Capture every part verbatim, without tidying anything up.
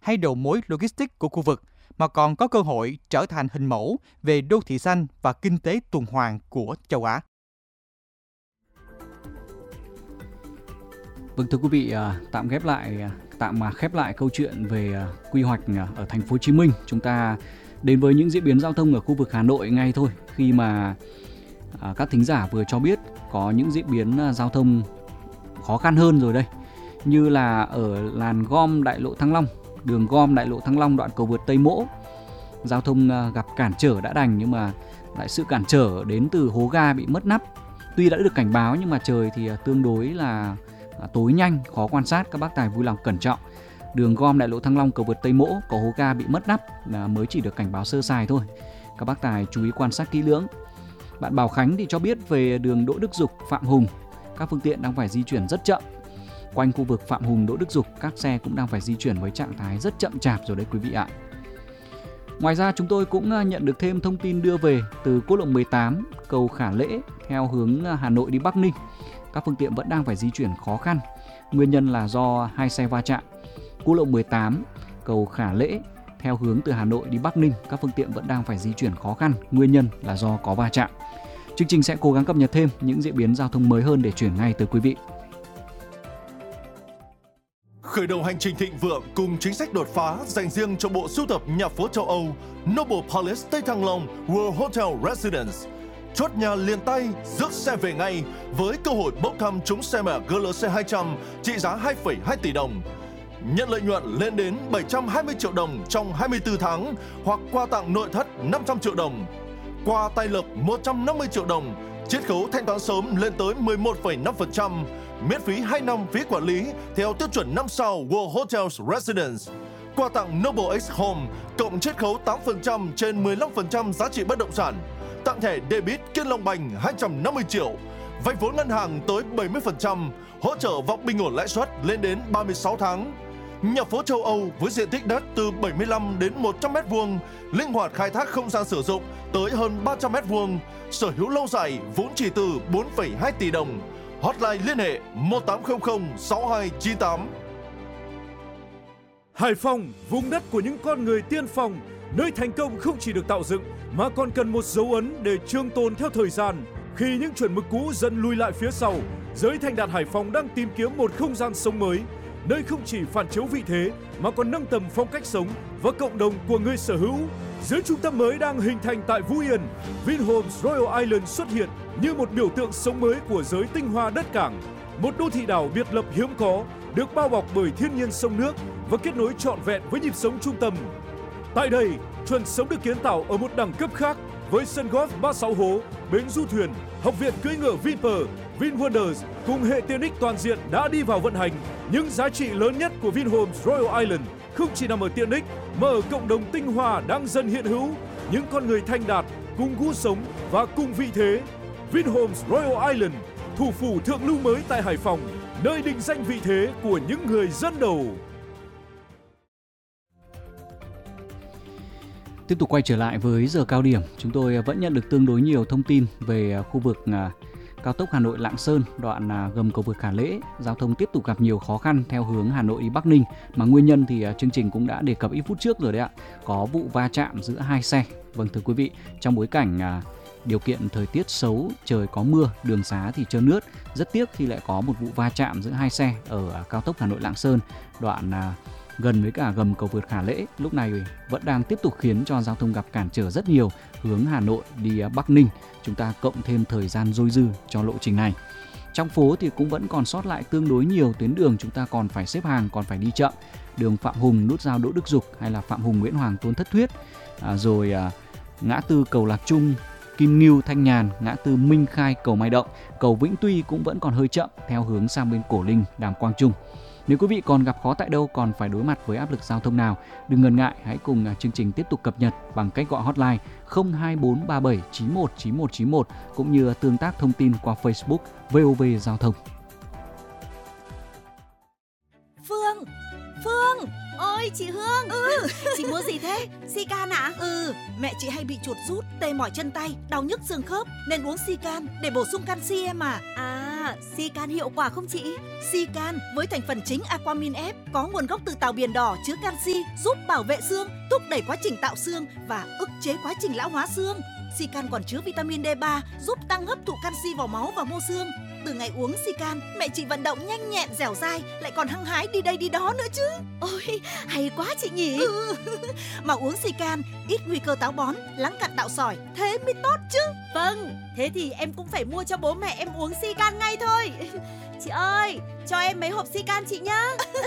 hay đầu mối logistics của khu vực, mà còn có cơ hội trở thành hình mẫu về đô thị xanh và kinh tế tuần hoàn của châu Á. Vâng, thưa quý vị, tạm ghép lại tạm mà khép lại câu chuyện về quy hoạch ở thành phố Hồ Chí Minh, chúng ta đến với những diễn biến giao thông ở khu vực Hà Nội ngay thôi, khi mà các thính giả vừa cho biết có những diễn biến giao thông khó khăn hơn rồi đây, như là ở làn gom đại lộ Thăng Long, đường gom đại lộ Thăng Long đoạn cầu vượt Tây Mỗ, giao thông gặp cản trở đã đành nhưng mà lại sự cản trở đến từ hố ga bị mất nắp. Tuy đã được cảnh báo nhưng mà trời thì tương đối là tối nhanh, khó quan sát, các bác tài vui lòng cẩn trọng. Đường gom đại lộ Thăng Long cầu vượt Tây Mỗ có hố ga bị mất nắp là mới chỉ được cảnh báo sơ sài thôi. Các bác tài chú ý quan sát kỹ lưỡng. Bạn Bảo Khánh thì cho biết về đường Đỗ Đức Dục, Phạm Hùng, các phương tiện đang phải di chuyển rất chậm. Quanh khu vực Phạm Hùng, Đỗ Đức Dục, các xe cũng đang phải di chuyển với trạng thái rất chậm chạp rồi đấy quý vị ạ. Ngoài ra chúng tôi cũng nhận được thêm thông tin đưa về từ quốc lộ mười tám, cầu Khả Lễ theo hướng Hà Nội đi Bắc Ninh. Các phương tiện vẫn đang phải di chuyển khó khăn. Nguyên nhân là do hai xe va chạm. Quốc lộ mười tám, cầu Khả Lễ theo hướng từ Hà Nội đi Bắc Ninh, các phương tiện vẫn đang phải di chuyển khó khăn. Nguyên nhân là do có va chạm. Chương trình sẽ cố gắng cập nhật thêm những diễn biến giao thông mới hơn để chuyển ngay tới quý vị. Khởi đầu hành trình thịnh vượng cùng chính sách đột phá dành riêng cho bộ sưu tập nhà phố châu Âu Noble Palace Tây Thăng Long World Hotel Residence. Chốt nhà liền tay, rước xe về ngay với cơ hội bốc thăm trúng xe mẹ giê lờ xê hai trăm trị giá hai phẩy hai tỷ đồng. Nhận lợi nhuận lên đến bảy trăm hai mươi triệu đồng trong hai mươi tư tháng hoặc quà tặng nội thất năm trăm triệu đồng. Quà tay lực một trăm năm mươi triệu đồng, chiết khấu thanh toán sớm lên tới mười một phẩy năm phần trăm, miễn phí hai năm phí quản lý theo tiêu chuẩn năm sao World Hotels Residence. Quà tặng Noble X Home cộng chiết khấu tám phần trăm trên mười lăm phần trăm giá trị bất động sản. Tặng thẻ debit Kiên Long Bành hai trăm năm mươi triệu, vay vốn ngân hàng tới bảy mươi phần trăm, hỗ trợ vòng bình ổn lãi suất lên đến ba mươi sáu tháng. Nhà phố châu Âu với diện tích đất từ bảy mươi lăm đến một trăm mét vuông, linh hoạt khai thác không gian sử dụng tới hơn ba trăm mét vuông, sở hữu lâu dài vốn chỉ từ bốn phẩy hai tỷ đồng. Hotline liên hệ một tám không không sáu hai chín tám. Hải Phòng, vùng đất của những con người tiên phong, nơi thành công không chỉ được tạo dựng mà còn cần một dấu ấn để trường tồn theo thời gian. Khi những chuẩn mực cũ dần lùi lại phía sau, giới thành đạt Hải Phòng đang tìm kiếm một không gian sống mới, nơi không chỉ phản chiếu vị thế mà còn nâng tầm phong cách sống và cộng đồng của người sở hữu. Dưới trung tâm mới đang hình thành tại Phú Yên, Vinhomes Royal Island xuất hiện như một biểu tượng sống mới của giới tinh hoa đất cảng. Một đô thị đảo biệt lập hiếm có, được bao bọc bởi thiên nhiên sông nước và kết nối trọn vẹn với nhịp sống trung tâm. Tại đây, chuẩn sống được kiến tạo ở một đẳng cấp khác với sân golf ba mươi sáu hố, bến du thuyền, học viện cưỡi ngựa Vinpearl, VinWonders cùng hệ tiện ích toàn diện đã đi vào vận hành. Những giá trị lớn nhất của Vinhomes Royal Island không chỉ nằm ở tiện ích mà ở cộng đồng tinh hoa đang dần hiện hữu, những con người thanh đạt cùng gu sống và cùng vị thế. Vinhomes Royal Island, thủ phủ thượng lưu mới tại Hải Phòng, nơi định danh vị thế của những người dẫn đầu. Tiếp tục quay trở lại với giờ cao điểm, chúng tôi vẫn nhận được tương đối nhiều thông tin về khu vực cao tốc Hà Nội Lạng Sơn, đoạn gầm cầu vượt Khả Lễ. Giao thông tiếp tục gặp nhiều khó khăn theo hướng Hà Nội đi Bắc Ninh, mà nguyên nhân thì chương trình cũng đã đề cập ít phút trước rồi đấy ạ. Có vụ va chạm giữa hai xe. Vâng thưa quý vị, trong bối cảnh điều kiện thời tiết xấu, trời có mưa, đường xá thì trơn ướt, rất tiếc khi lại có một vụ va chạm giữa hai xe ở cao tốc Hà Nội Lạng Sơn, đoạn gần với cả gầm cầu vượt Khả Lễ, lúc này vẫn đang tiếp tục khiến cho giao thông gặp cản trở rất nhiều hướng Hà Nội đi Bắc Ninh. Chúng ta cộng thêm thời gian dôi dư cho lộ trình này. Trong phố thì cũng vẫn còn sót lại tương đối nhiều tuyến đường chúng ta còn phải xếp hàng, còn phải đi chậm. Đường Phạm Hùng, nút giao Đỗ Đức Dục hay là Phạm Hùng Nguyễn Hoàng Tôn Thất Thuyết, à, rồi à, ngã tư cầu Lạc Trung, Kim Ngưu Thanh Nhàn, ngã tư Minh Khai cầu Mai Động, cầu Vĩnh Tuy cũng vẫn còn hơi chậm theo hướng sang bên Cổ Linh, Đàm Quang Trung. Nếu quý vị còn gặp khó tại đâu, còn phải đối mặt với áp lực giao thông nào, đừng ngần ngại, hãy cùng chương trình tiếp tục cập nhật bằng cách gọi hotline không hai bốn ba bảy chín một chín một chín một cũng như tương tác thông tin qua Facebook vê o vê Giao thông. Phương, Phương, Ôi chị Hương. ừ, Chị mua gì thế? Sican ạ? Ừ, Mẹ chị hay bị chuột rút, tê mỏi chân tay, đau nhức xương khớp nên uống Sican để bổ sung canxi em à. à À, Sican hiệu quả không chị? Sican với thành phần chính Aquamin F có nguồn gốc từ tảo biển đỏ chứa canxi, giúp bảo vệ xương, thúc đẩy quá trình tạo xương và ức chế quá trình lão hóa xương. Sican còn chứa vitamin D ba giúp tăng hấp thụ canxi vào máu và mô xương. Từ ngày uống Sican, mẹ chị vận động nhanh nhẹn dẻo dai, lại còn hăng hái đi đây đi đó nữa chứ. Ôi, hay quá chị nhỉ. Ừ. Mà uống Sican ít nguy cơ táo bón, lắng cặn đạo sỏi, thế mới tốt chứ. Vâng, thế thì em cũng phải mua cho bố mẹ em uống Sican ngay thôi. Chị ơi, cho em mấy hộp Sican chị nhá.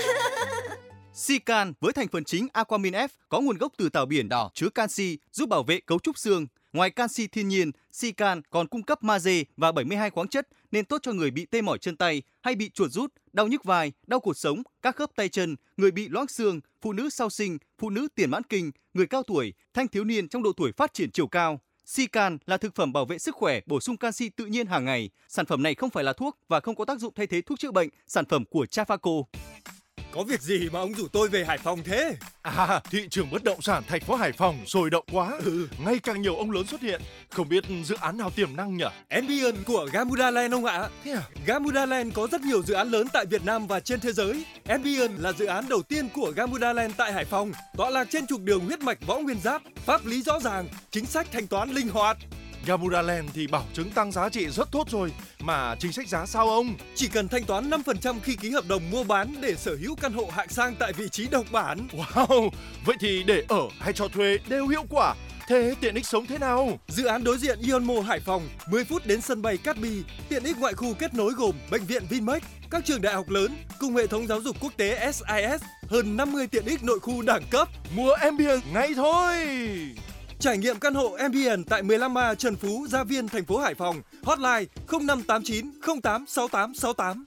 Sican với thành phần chính Aquamin F có nguồn gốc từ tảo biển đỏ chứa canxi, giúp bảo vệ cấu trúc xương. Ngoài canxi thiên nhiên, Sican còn cung cấp magie và bảy mươi hai khoáng chất nên tốt cho người bị tê mỏi chân tay hay bị chuột rút, đau nhức vai, đau cột sống, các khớp tay chân, người bị loãng xương, phụ nữ sau sinh, phụ nữ tiền mãn kinh, người cao tuổi, thanh thiếu niên trong độ tuổi phát triển chiều cao. Sican là thực phẩm bảo vệ sức khỏe, bổ sung canxi tự nhiên hàng ngày. Sản phẩm này không phải là thuốc và không có tác dụng thay thế thuốc chữa bệnh. Sản phẩm của Trafaco. Có việc gì mà ông rủ tôi về Hải Phòng thế? À, thị trường bất động sản thành phố Hải Phòng sôi động quá. Ừ. Ngày càng nhiều ông lớn xuất hiện. Không biết dự án nào tiềm năng nhỉ? Ambient của Gamuda Land ông ạ. Thế à? Gamuda Land có rất nhiều dự án lớn tại Việt Nam và trên thế giới. Ambient là dự án đầu tiên của Gamuda Land tại Hải Phòng, tọa lạc trên trục đường huyết mạch Võ Nguyên Giáp, pháp lý rõ ràng, chính sách thanh toán linh hoạt. Gamuda Land thì bảo chứng tăng giá trị rất tốt rồi, mà chính sách giá sao ông? Chỉ cần thanh toán năm phần trăm khi ký hợp đồng mua bán để sở hữu căn hộ hạng sang tại vị trí độc bản. Wow, vậy thì để ở hay cho thuê đều hiệu quả. Thế tiện ích sống thế nào? Dự án đối diện Ion Mall Hải Phòng, mười phút đến sân bay Cát Bi, tiện ích ngoại khu kết nối gồm bệnh viện Vinmec, các trường đại học lớn cùng hệ thống giáo dục quốc tế ét i ét, hơn năm mươi tiện ích nội khu đẳng cấp. Mua Ambient ngay thôi. Trải nghiệm căn hộ Ambient tại mười lăm A Trần Phú, Gia Viên, thành phố Hải Phòng. Hotline không năm tám chín không tám sáu tám sáu tám.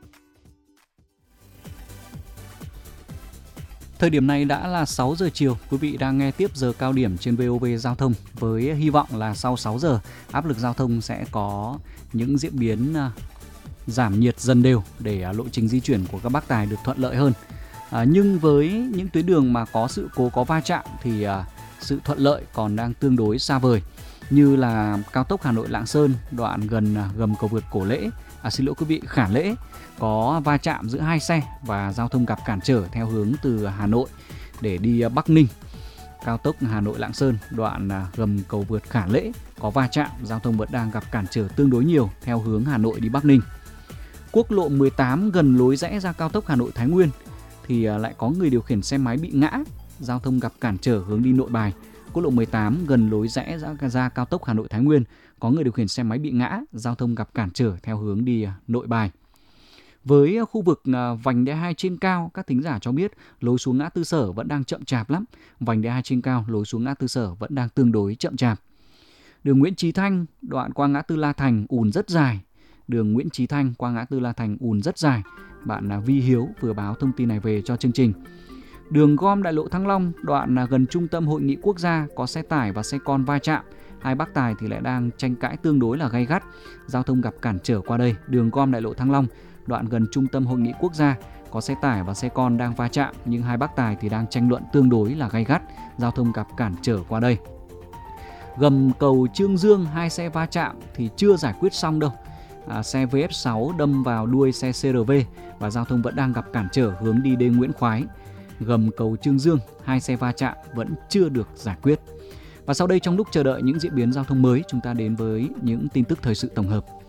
Thời điểm này đã là sáu giờ chiều, quý vị đang nghe tiếp giờ cao điểm trên vê o vê Giao thông với hy vọng là sau sáu giờ áp lực giao thông sẽ có những diễn biến giảm nhiệt dần đều để lộ trình di chuyển của các bác tài được thuận lợi hơn. À, nhưng với những tuyến đường mà có sự cố có va chạm thì à, sự thuận lợi còn đang tương đối xa vời, như là cao tốc Hà Nội Lạng Sơn đoạn gần gầm cầu vượt Cổ Lễ, à, xin lỗi quý vị Khả Lễ, có va chạm giữa hai xe và giao thông gặp cản trở theo hướng từ Hà Nội để đi Bắc Ninh. Cao tốc Hà Nội Lạng Sơn đoạn gầm cầu vượt Khả Lễ có va chạm, giao thông vẫn đang gặp cản trở tương đối nhiều theo hướng Hà Nội đi Bắc Ninh. Quốc lộ mười tám gần lối rẽ ra cao tốc Hà Nội Thái Nguyên thì lại có người điều khiển xe máy bị ngã, giao thông gặp cản trở hướng đi Nội Bài. Quốc lộ mười tám gần lối rẽ ra, ra cao tốc Hà Nội Thái Nguyên có người điều khiển xe máy bị ngã, giao thông gặp cản trở theo hướng đi Nội Bài. Với khu vực vành đai hai trên cao, các thính giả cho biết lối xuống ngã tư Sở vẫn đang chậm chạp lắm. Vành đai hai trên cao, lối xuống ngã tư Sở vẫn đang tương đối chậm chạp. Đường Nguyễn Chí Thanh đoạn qua ngã tư La Thành ùn rất dài. Đường Nguyễn Chí Thanh qua ngã tư La Thành ùn rất dài. Bạn Vi Hiếu vừa báo thông tin này về cho chương trình. Đường gom đại lộ Thăng Long đoạn gần trung tâm hội nghị quốc gia có xe tải và xe con va chạm. Hai bác tài thì lại đang tranh cãi tương đối là gay gắt. Giao thông gặp cản trở qua đây. Đường gom đại lộ Thăng Long đoạn gần trung tâm hội nghị quốc gia có xe tải và xe con đang va chạm, nhưng hai bác tài thì đang tranh luận tương đối là gay gắt. Giao thông gặp cản trở qua đây. Gầm cầu Trương Dương hai xe va chạm thì chưa giải quyết xong đâu. À, xe vê ép sáu đâm vào đuôi xe xê rờ vê và giao thông vẫn đang gặp cản trở hướng đi đê Nguyễn Khoái. Gầm cầu Trương Dương hai xe va chạm vẫn chưa được giải quyết. Và sau đây, trong lúc chờ đợi những diễn biến giao thông mới, chúng ta đến với những tin tức thời sự tổng hợp.